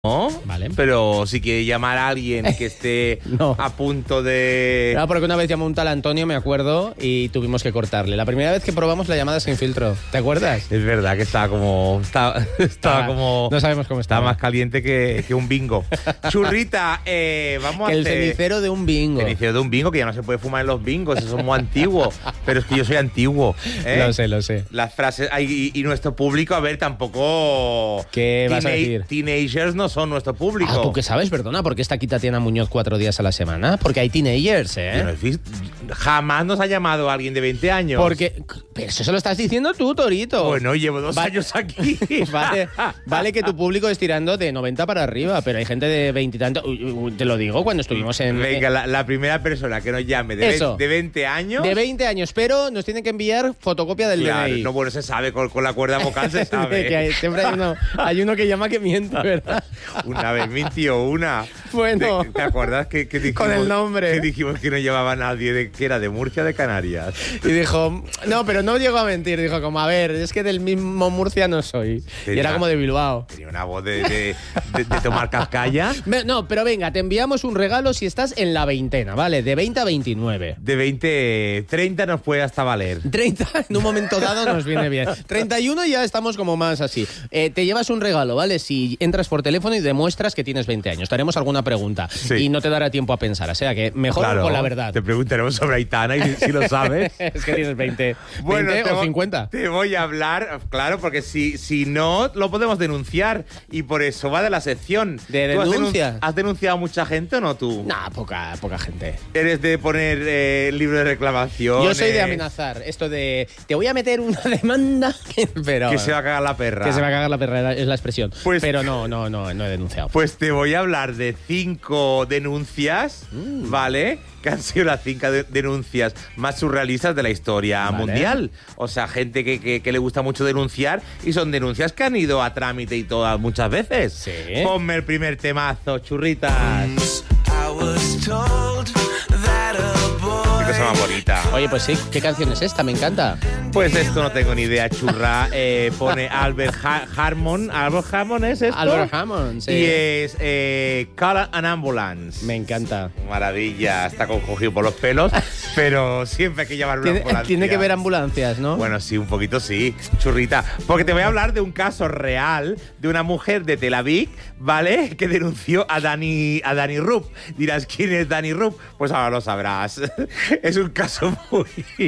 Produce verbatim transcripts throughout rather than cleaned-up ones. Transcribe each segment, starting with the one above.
No, Vale. pero si quiere llamar a alguien que esté No. a punto de... No, porque una vez llamó un tal Antonio, me acuerdo, y tuvimos que cortarle. La primera vez que probamos la llamada sin filtro, ¿te acuerdas? Es verdad que estaba como... Estaba, estaba Ah, como... no sabemos cómo Estaba estaba. más caliente que, que un bingo. Churrita, eh, vamos Que a el hacer... cenicero de un bingo. Cenicero de un bingo, que ya no se puede fumar en los bingos, eso es muy antiguo. Pero es que yo soy antiguo. ¿eh? Lo sé, lo sé. Las frases... ay, y, y nuestro público, a ver, tampoco... ¿Qué vas a decir? Teenagers no son nuestro público. Ah, ¿tú qué sabes? Perdona, ¿por qué está aquí Tatiana Muñoz cuatro días a la semana? Porque hay teenagers, Yo no ¿eh? he visto- jamás nos ha llamado alguien de veinte años. Porque... Pero eso se lo estás diciendo tú, Torito. Bueno, llevo dos Va- años aquí. Vale, vale que tu público es tirando de noventa para arriba, pero hay gente de veinte y tanto. Uy, uy, te lo digo cuando estuvimos en... Venga, la, la primera persona que nos llame de, Eso. ve- de veinte años. De veinte años, pero nos tienen que enviar fotocopia del Claro, D N I. no, bueno, se sabe, con, con la cuerda vocal se sabe. Que hay- siempre hay uno, hay uno que llama que miente, ¿verdad? Una vez mintió una. Bueno. ¿Te, te acuerdas que, que dijimos, Con el nombre. Que dijimos que no llevaba nadie, de, que era de Murcia, de Canarias? Y dijo, no, pero no llegó a mentir. Dijo, como, a ver, es que del mismo Murcia no soy. Y Tenía- era como de Bilbao. Tenía una voz de, de, de- de tomar cascalla. Ve- No, pero venga, te enviamos un regalo si estás en la veintena, ¿vale? De veinte a veintinueve. De veinte, treinta nos puede hasta valer. treinta en un momento dado nos viene bien. treinta y uno ya estamos como más así. Eh, te llevas un regalo, ¿vale? Si entras por teléfono y demuestras que tienes veinte años. Te haremos alguna pregunta Sí. y no te dará tiempo a pensar. O sea que mejor Claro, con la verdad. Te preguntaremos sobre Aitana y si, si lo sabes. Es que tienes veinte, Bueno, veinte te o vo- cincuenta. Te voy a hablar, claro, porque si, si no, lo podemos denunciar. Y por eso va de la sección. ¿De ¿Tú has denuncia? denun- ¿Has denunciado a mucha gente o no tú? Nah, poca, poca gente. ¿Eres de poner eh, el libro de reclamación? Yo soy de amenazar. Esto de, te voy a meter una demanda, pero... Que se va a cagar la perra. Que se va a cagar la perra, es la expresión. Pues- pero no, no, no, no he denunciado. Pues te voy a hablar de cinco denuncias, Mm. ¿vale? Que han sido las cinco de- denuncias más surrealistas de la historia Vale. mundial. O sea, gente que, que- que le gusta mucho denunciar y son denuncias que han ido a trámite y todas muchas veces. Sí. Ponme el primer temazo, churritas. I was told that a boy Qué cosa más bonita. Oye, pues sí, ¿qué canción es esta? Me encanta. Pues esto no tengo ni idea, churra. Eh, pone Albert Ha- Harmon. ¿Albert Harmon es esto? Albert Hammond, sí. Y es eh, Call an Ambulance. Me encanta. Maravilla, está co- cogido por los pelos, pero siempre hay que llamar una Tiene, ambulancia. tiene que ver ambulancias, ¿no? Bueno, sí, un poquito sí, churrita. Porque te voy a hablar de un caso real de una mujer de Tel Aviv, ¿vale? Que denunció a Dani, a Dani Rupp. Dirás, ¿quién es Dani Rupp? Pues ahora lo sabrás. Es un caso muy...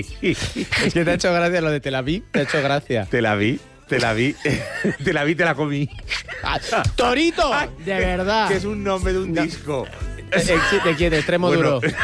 Es que te ha hecho gracia lo de Tel Aviv, te ha hecho gracia. Te la vi, te la vi, te la vi, te la comí. Ah, ¡Torito! De verdad. Que es un nombre de un disco. Eh, eh, sí, ¿de quién? Extremo Bueno. duro.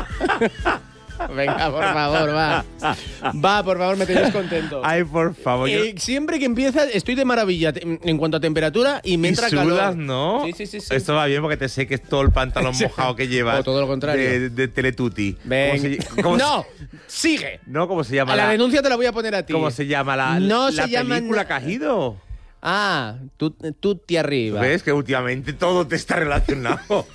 Venga, por favor, va. Va, por favor, me tenéis contento. Ay, por favor. yo- Eh, siempre que empieza estoy de maravilla te- en cuanto a temperatura y me Y entra sudas, calor. ¿no? Sí, sí, sí, sí. Esto va bien porque te sé que es todo el pantalón mojado que llevas. O todo lo contrario. De, de Teletutti. Ven. ¿Cómo se, cómo No, sigue. se- ¿No? ¿Cómo se llama A la la, denuncia te la voy a poner a ti. ¿Cómo se llama la, No la se llama película na- que has ido? Ah, tú, tú te arriba. ¿Ves que últimamente todo te está relacionado?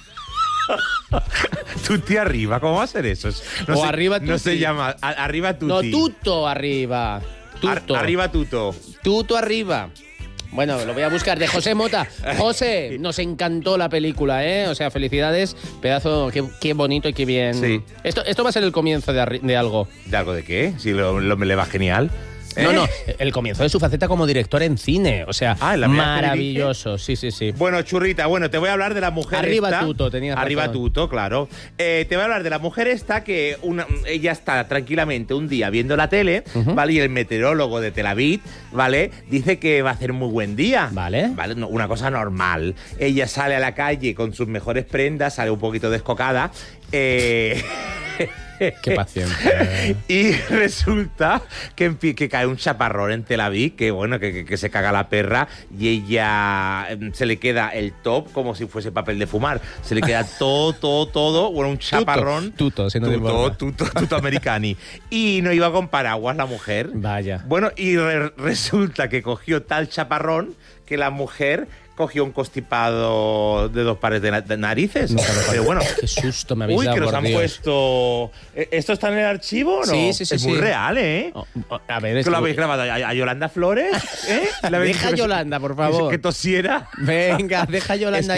Tutti arriba, ¿cómo va a ser eso? Es- No O se- arriba No se tutti. llama a- arriba tutti. No, tuto arriba. Ar- Tuto. arriba tuto. Tuto arriba. Bueno, lo voy a buscar. De José Mota. José, nos encantó la película, ¿eh? O sea, felicidades. Pedazo, qué, qué bonito y qué bien. Sí. Esto, esto va a ser el comienzo de, arri- de algo. ¿De algo de qué? Si lo, lo- me le va genial. No, ¿Eh? no, el comienzo de su faceta como director en cine. O sea, Ah, ¿en la primera que maravilloso. Sí, sí, sí. Bueno, churrita, bueno, te voy a hablar de la mujer Arriba esta. tuto, tenías Arriba razón. tuto, claro. Eh, te voy a hablar de la mujer esta que una, ella está tranquilamente un día viendo la tele, ¿vale? Y el meteorólogo de Tel Aviv, ¿vale? Dice que va a hacer muy buen día. Vale. ¿Vale? No, una cosa normal. Ella sale a la calle con sus mejores prendas, sale un poquito descocada. Eh... Qué paciencia. Y resulta que, empie- que cae un chaparrón en Tel Aviv, que bueno, que, que- que se caga la perra y ella em, se le queda el top como si fuese papel de fumar. Se le queda todo, todo, todo, bueno, un chaparrón. tuto, si no te tuto, importa. tuto, tuto americani. Y no iba con paraguas la mujer. Vaya. Bueno, y re- resulta que cogió tal chaparrón que la mujer cogió un constipado de dos pares de, na- de narices. No, pero- pero bueno. Qué susto me habéis Uy, dado, que nos por han Dios. puesto. ¿E- ¿Esto está en el archivo o no? Sí, sí, sí, Es muy sí. real, ¿eh? Oh, oh, a ver, ¿Que esto- lo habéis grabado a, a Yolanda Flores? ¿Eh? ¿La habéis- Deja a Yolanda, por favor. Que tosiera. Venga, deja a Yolanda Es que